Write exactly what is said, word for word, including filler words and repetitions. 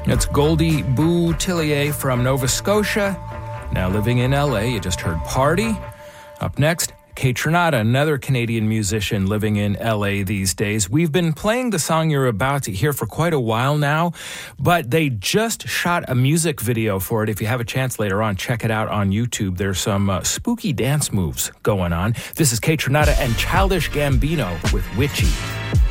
It's Goldie Boutillier from Nova Scotia, now living in L A. You just heard Party. Up next, Kaytranada, another Canadian musician living in L A these days. We've been playing the song you're about to hear for quite a while now, but they just shot a music video for it. If you have a chance later on, check it out on YouTube. There's some uh, spooky dance moves going on. This is Kaytranada and Childish Gambino with Witchy.